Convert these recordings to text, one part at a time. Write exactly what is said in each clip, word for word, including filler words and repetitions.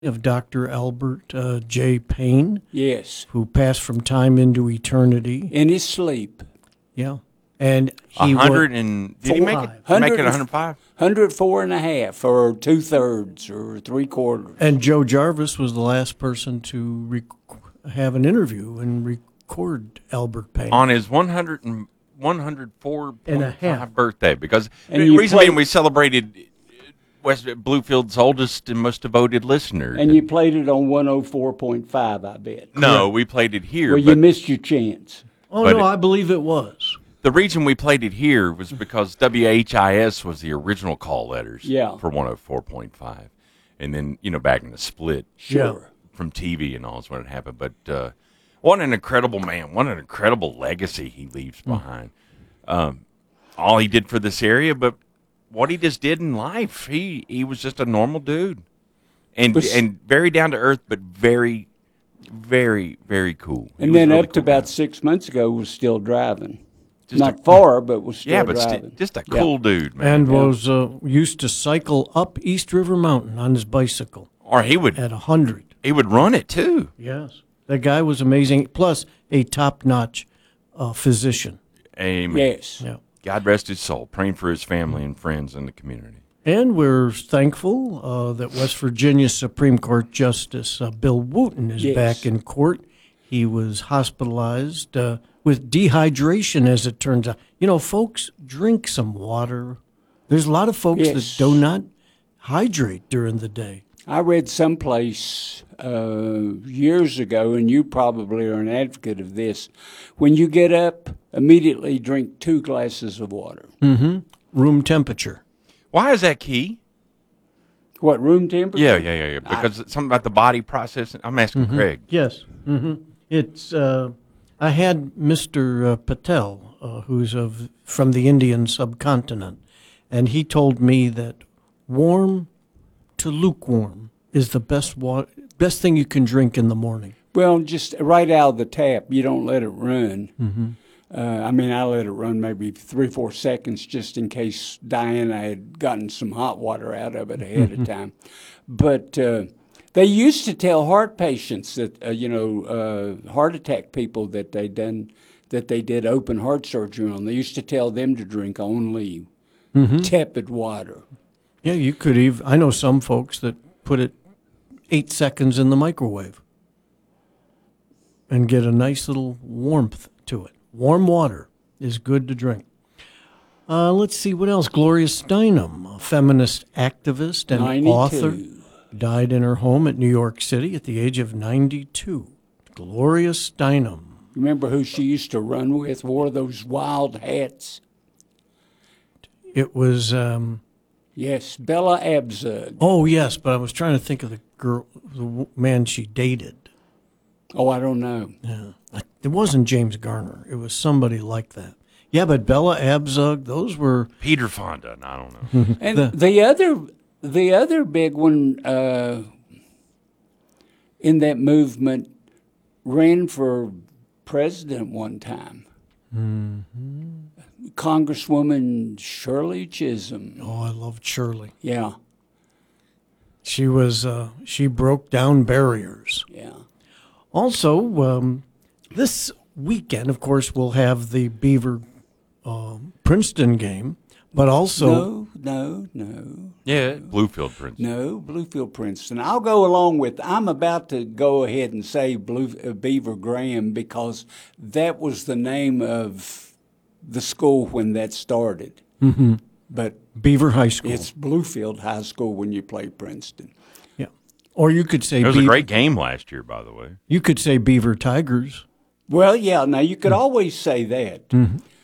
of Doctor Albert uh, J. Payne, Yes. who passed from time into eternity. In his sleep. Yeah. And A he hundred wa- and did he make it? Five. Make it Hundred- one hundred five? one hundred four and a half, or two thirds, or three quarters. And Joe Jarvis was the last person to rec- have an interview and record Albert Payne. On his one hundred and one hundred four And a half. birthday, because And the you reason played- being we celebrated West Bluefield's oldest and most devoted listener. And you played it on one oh four point five, I bet. no, we played it here. Well, you but missed your chance. oh, but no, it- I believe it was. the reason we played it here was because W H I S was the original call letters Yeah. for one oh four point five. And then, you know, back in the split Sure. from T V and all is when it happened. But uh, what an incredible man. What an incredible legacy he leaves behind. Um, all he did for this area, but what he just did in life. He he was just a normal dude. And Was- and very down to earth, but very, very, very cool. He And was then really up to cool about guy. six months ago was still driving. Just Not a- far, but was still Yeah, but driving. sti- just a Yeah. cool dude, man. And was uh, used to cycle up East River Mountain on his bicycle or he would at one hundred. he would run it too. Yes. That guy was amazing, plus a top-notch uh, physician. Amen. Yes. Yeah. God rest his soul. Praying for his family and friends in the community. And we're thankful uh, that West Virginia Supreme Court Justice uh, Bill Wooten is Yes. back in court. He was hospitalized uh, with dehydration, as it turns out. You know, folks, drink some water. There's a lot of folks Yes. that do not hydrate during the day. I read someplace uh, years ago, and you probably are an advocate of this. When you get up, immediately drink two glasses of water. Mm-hmm. Room temperature. Why is that key? What, room temperature? Yeah, yeah, yeah, yeah. Because it's something about the body processing. I'm asking Craig. Yes. hmm It's. Uh, I had Mister Uh, Patel, uh, who's of from the Indian subcontinent, and he told me that warm to lukewarm is the best wa- best thing you can drink in the morning. Well, just right out of the tap. You don't let it run. Mm-hmm. Uh, I mean, I let it run maybe three, four seconds just in case Diana had gotten some hot water out of it ahead of time. But uh, they used to tell heart patients that, uh, you know, uh, heart attack people that they done that they did open heart surgery on. They used to tell them to drink only tepid water. Yeah, you could even. I know some folks that put it eight seconds in the microwave and get a nice little warmth to it. Warm water is good to drink. Uh, let's see what else. Gloria Steinem, a feminist activist and ninety-two. author, died in her home at New York City at the age of ninety-two. Gloria Steinem. Remember who she used to run with? Wore those wild hats. It was. Um, Yes, Bella Abzug. oh yes, but I was trying to think of the girl, the w- man she dated. Oh, I don't know. Yeah. It wasn't James Garner. It was somebody like that. Yeah, but Bella Abzug, those were. Peter Fonda. I don't know. And The- the, other, the other big one uh, in that movement ran for president one time. Mm-hmm. Congresswoman Shirley Chisholm. Oh, I loved Shirley. Yeah, She was. Uh, she broke down barriers. yeah. Also, um, this weekend, of course, we'll have the Beaver uh, Princeton game, but also No, no, no, Yeah, Bluefield Prince. no. Bluefield Princeton. I'll go along with. I'm about to go ahead and say Blue uh, Beaver Graham because that was the name of the school when that started. Mm-hmm. But Beaver High School. it's Bluefield High School when you play Princeton. yeah, or you could say It was a Beaver, great game last year, by the way. you could say Beaver Tigers. Well, yeah. Now you could always say that.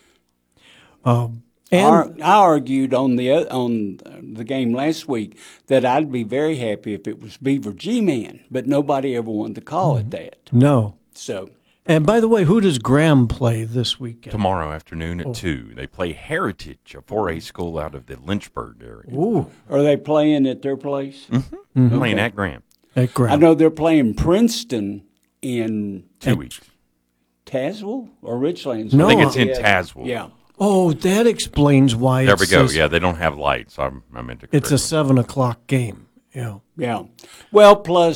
Um, I, and I argued on the o- on the game last week that I'd be very happy if it was Beaver G-Man, but nobody ever wanted to call it that. no. So And by the way, who does Graham play this weekend? Tomorrow afternoon Oh. at two, they play Heritage, a four A school out of the Lynchburg area. Ooh, are they playing at their place? Playing at Graham. at Graham. I know they're playing Princeton in Two weeks. Tazewell or Richlands. No, I think it's in Yeah. Tazewell. Yeah. Oh, that explains why There it we go. says Yeah, they don't have lights. I'm, I meant to it's a correct. seven o'clock game. Yeah. Yeah. Well, plus